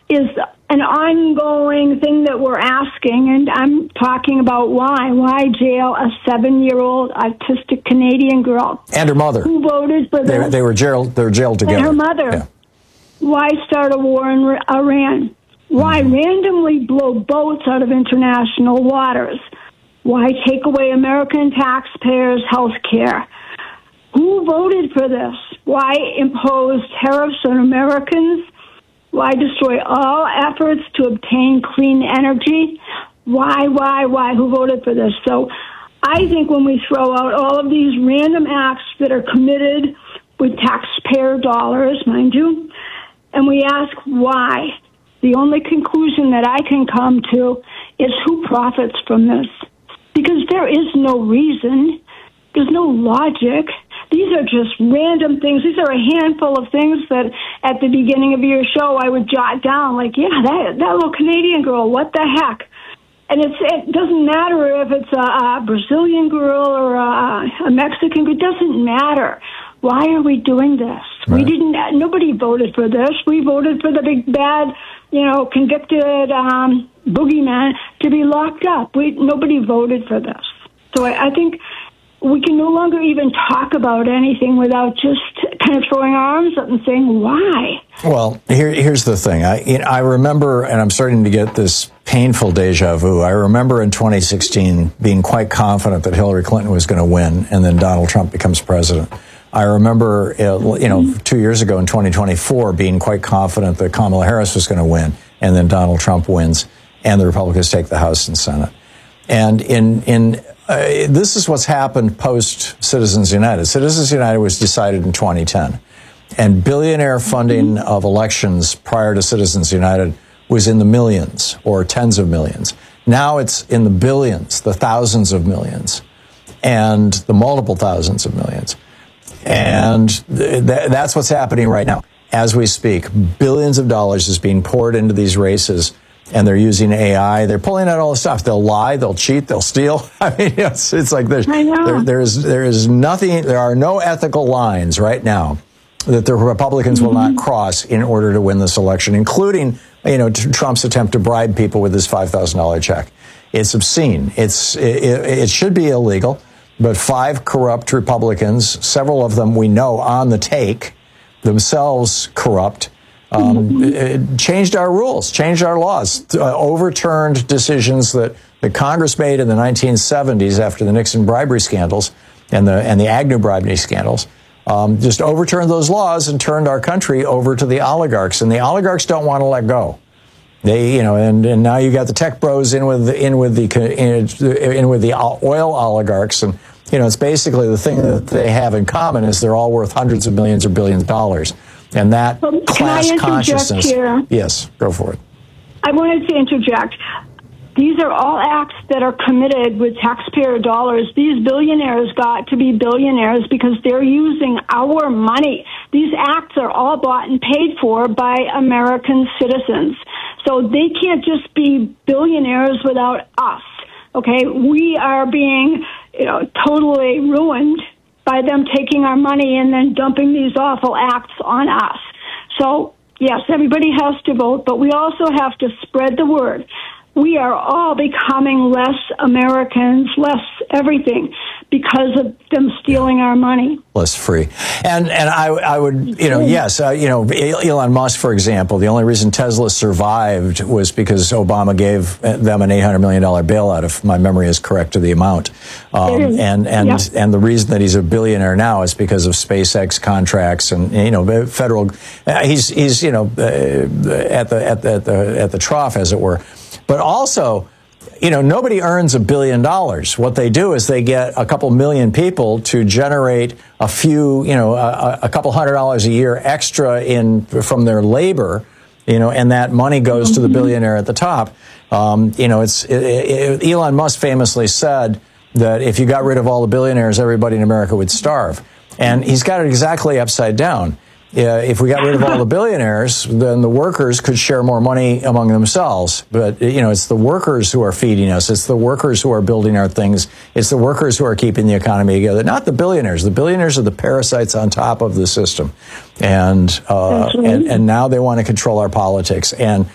is an ongoing thing that we're asking, and I'm talking about why. Why jail a 7-year-old autistic Canadian girl? And her mother. Who voted for this? They were jailed together. And her mother. Yeah. Why start a war in Iran? Why randomly blow boats out of international waters? Why take away American taxpayers' health care? Who voted for this? Why impose tariffs on Americans? Why destroy all efforts to obtain clean energy? Why? Who voted for this? So I think when we throw out all of these random acts that are committed with taxpayer dollars, mind you, and we ask why, the only conclusion that I can come to is who profits from this. Because there is no reason, there's no logic. These are just random things. These are a handful of things that at the beginning of your show I would jot down, like, yeah, that little Canadian girl, what the heck? And it doesn't matter if it's a Brazilian girl or a Mexican girl. It doesn't matter. Why are we doing this? Right. Nobody voted for this. We voted for the big bad, convicted boogeyman to be locked up. Nobody voted for this. So I think we can no longer even talk about anything without just kind of throwing our arms up and saying, why? Well, here's the thing. I remember, and I'm starting to get this painful deja vu. I remember in 2016 being quite confident that Hillary Clinton was going to win, and then Donald Trump becomes president. I remember, 2 years ago in 2024 being quite confident that Kamala Harris was going to win, and then Donald Trump wins, and the Republicans take the House and Senate. And this is what's happened post Citizens United. Citizens United was decided in 2010, and billionaire funding of elections prior to Citizens United was in the millions or tens of millions. Now it's in the billions, the thousands of millions, and the multiple thousands of millions. And that's what's happening right now. As we speak, billions of dollars is being poured into these races, and they're using AI. They're pulling out all the stuff. They'll lie, they'll cheat, they'll steal. I mean, it's like there is nothing, there are no ethical lines right now that the Republicans will not cross in order to win this election, including, Trump's attempt to bribe people with his $5,000 check. It's obscene. It should be illegal. But 5 corrupt Republicans, several of them we know on the take, themselves corrupt, changed our rules, changed our laws, overturned decisions that Congress made in the 1970s after the Nixon bribery scandals and the Agnew bribery scandals. Just overturned those laws and turned our country over to the oligarchs, and the oligarchs don't want to let go. They, and now you got the tech bros in with the oil oligarchs, and it's basically the thing that they have in common is they're all worth hundreds of millions or billions of dollars, and that class consciousness. Here? Yes, go for it. I wanted to interject. These are all acts that are committed with taxpayer dollars. These billionaires got to be billionaires because they're using our money. These acts are all bought and paid for by American citizens. So they can't just be billionaires without us. Okay, we are being, totally ruined by them taking our money and then dumping these awful acts on us. So, yes, everybody has to vote, but we also have to spread the word. We are all becoming less Americans, less everything, because of them stealing our money. Less free. And I would, yes, Elon Musk, for example, the only reason Tesla survived was because Obama gave them an $800 million bailout, if my memory is correct to the amount. And the reason that he's a billionaire now is because of SpaceX contracts and, federal, he's at the trough, as it were. But also, nobody earns $1 billion. What they do is they get a couple million people to generate a few, a couple $100 a year extra from their labor, and that money goes to the billionaire at the top. Elon Musk famously said that if you got rid of all the billionaires, everybody in America would starve. And he's got it exactly upside down. If we got rid of all the billionaires, then the workers could share more money among themselves. But, it's the workers who are feeding us. It's the workers who are building our things. It's the workers who are keeping the economy together, not the billionaires. The billionaires are the parasites on top of the system. And now they want to control our politics. And